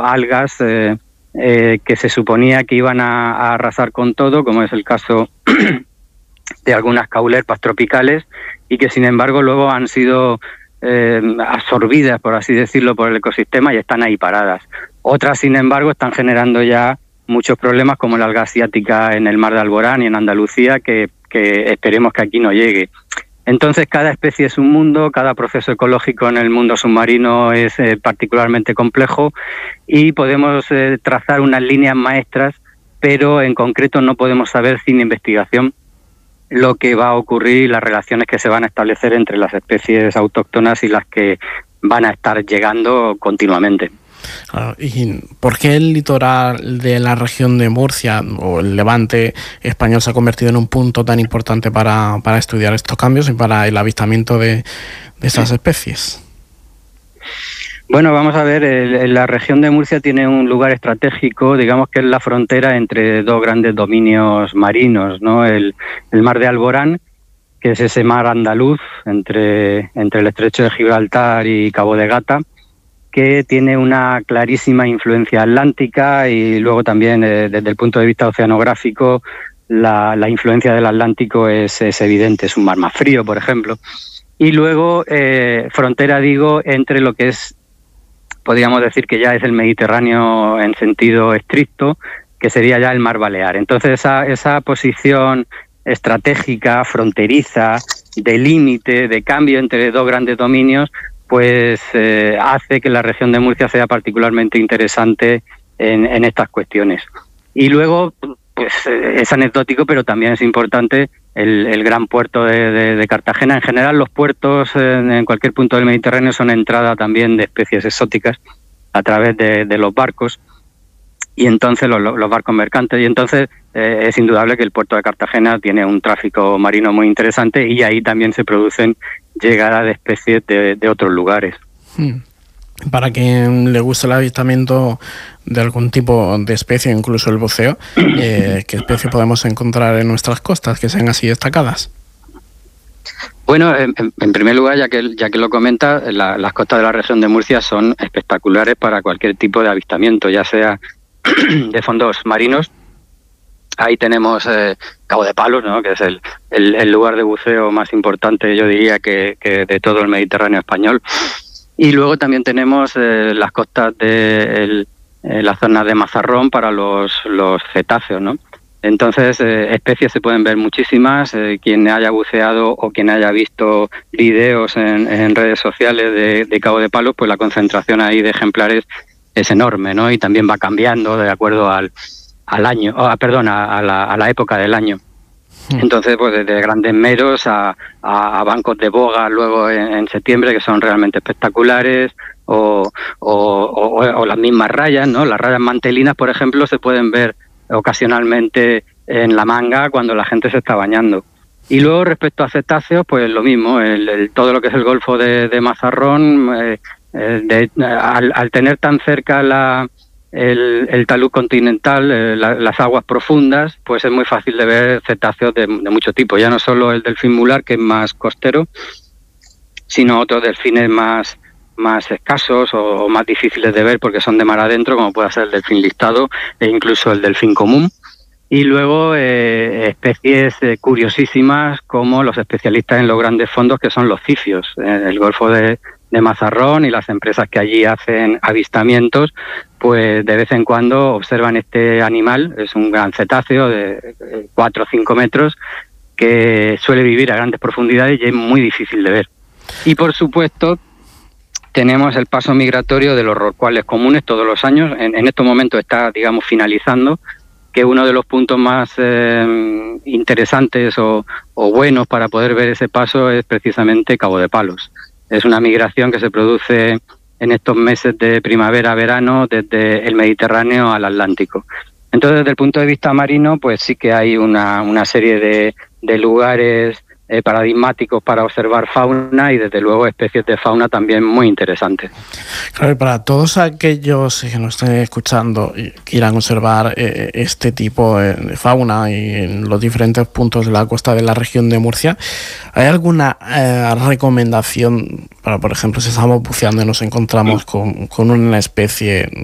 algas que se suponía que iban a arrasar con todo, como es el caso de algunas caulerpas tropicales, y que sin embargo luego han sido absorbidas, por así decirlo, por el ecosistema y están ahí paradas. Otras, sin embargo, están generando ya muchos problemas, como la alga asiática en el mar de Alborán y en Andalucía, que esperemos que aquí no llegue. Entonces, cada especie es un mundo, cada proceso ecológico en el mundo submarino es particularmente complejo y podemos trazar unas líneas maestras, pero en concreto no podemos saber sin investigación lo que va a ocurrir y las relaciones que se van a establecer entre las especies autóctonas y las que van a estar llegando continuamente. ¿Y por qué el litoral de la región de Murcia o el Levante español se ha convertido en un punto tan importante para estudiar estos cambios y para el avistamiento de estas especies? Bueno, vamos a ver, la región de Murcia tiene un lugar estratégico, digamos que es la frontera entre dos grandes dominios marinos, ¿no? El mar de Alborán, que es ese mar andaluz entre el estrecho de Gibraltar y Cabo de Gata, que tiene una clarísima influencia atlántica, y luego también desde el punto de vista oceanográfico la influencia del Atlántico es evidente, es un mar más frío, por ejemplo. Y luego frontera, digo, entre lo que es, podríamos decir que ya es el Mediterráneo en sentido estricto, que sería ya el mar Balear. Entonces esa posición estratégica, fronteriza, de límite, de cambio entre dos grandes dominios, pues hace que la región de Murcia sea particularmente interesante en estas cuestiones. Y luego, pues es anecdótico, pero también es importante el gran puerto de Cartagena. En general, los puertos en cualquier punto del Mediterráneo son entrada también de especies exóticas a través de los barcos, y entonces los barcos mercantes, y entonces es indudable que el puerto de Cartagena tiene un tráfico marino muy interesante, y ahí también se producen llegadas de especies de otros lugares. Para quien le guste el avistamiento de algún tipo de especie, incluso el buceo, ¿qué especie podemos encontrar en nuestras costas que sean así destacadas? Bueno, en primer lugar, ya que lo comenta, las costas de la región de Murcia son espectaculares para cualquier tipo de avistamiento, ya sea de fondos marinos. Ahí tenemos Cabo de Palos, ¿no?, que es el lugar de buceo más importante, yo diría, que de todo el Mediterráneo español. Y luego también tenemos las costas de la zona de Mazarrón para los cetáceos, ¿no? Entonces, especies se pueden ver muchísimas. Quien haya buceado o quien haya visto videos en redes sociales de Cabo de Palos, pues la concentración ahí de ejemplares es enorme, ¿no? Y también va cambiando de acuerdo al año, a la época del año. Entonces, pues desde grandes meros a bancos de boga luego en septiembre, que son realmente espectaculares, o las mismas rayas, ¿no? Las rayas mantelinas, por ejemplo, se pueden ver ocasionalmente en la Manga cuando la gente se está bañando. Y luego, respecto a cetáceos, pues lo mismo, todo lo que es el Golfo de Mazarrón, al tener tan cerca el talud continental, las aguas profundas, pues es muy fácil de ver cetáceos de mucho tipo, ya no solo el delfín mular, que es más costero, sino otros delfines más escasos o más difíciles de ver porque son de mar adentro, como puede ser el delfín listado e incluso el delfín común. Y luego especies curiosísimas como los especialistas en los grandes fondos, que son los cifios. El Golfo de Mazarrón y las empresas que allí hacen avistamientos, pues de vez en cuando observan este animal. Es un gran cetáceo de 4 o 5 metros que suele vivir a grandes profundidades y es muy difícil de ver. Y por supuesto tenemos el paso migratorio de los rorcuales comunes todos los años. En estos momentos está, digamos, finalizando, que uno de los puntos más interesantes o buenos para poder ver ese paso es precisamente Cabo de Palos. Es una migración que se produce en estos meses de primavera-verano desde el Mediterráneo al Atlántico. Entonces, desde el punto de vista marino, pues sí que hay una serie de lugares paradigmáticos para observar fauna y desde luego especies de fauna también muy interesantes. Claro, y para todos aquellos que nos estén escuchando y quieran observar este tipo de fauna y en los diferentes puntos de la costa de la región de Murcia, ¿hay alguna recomendación para, por ejemplo, si estamos buceando y nos encontramos con una especie